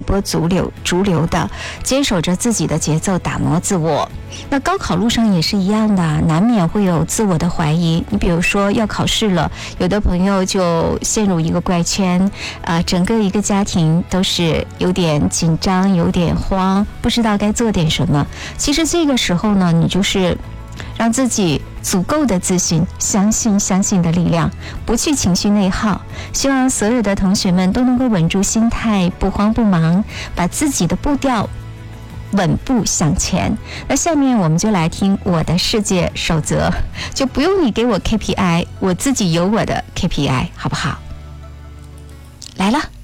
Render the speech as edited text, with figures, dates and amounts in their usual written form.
波逐流的，坚守着自己的节奏，打磨自我。那高考路上也是一样的，难免会有自我的怀疑。你比如说要考试了，有的朋友就陷入一个怪圈，整个一个家庭都是有点紧张，有点慌，不知道该做点什么。其实这个时候呢，你就是让自己足够的自信，相信的力量，不去情绪内耗。希望所有的同学们都能够稳住心态，不慌不忙，把自己的步调稳步向前。那下面我们就来听我的世界守则，就不用你给我 KPI， 我自己有我的 KPI， 好不好？来了。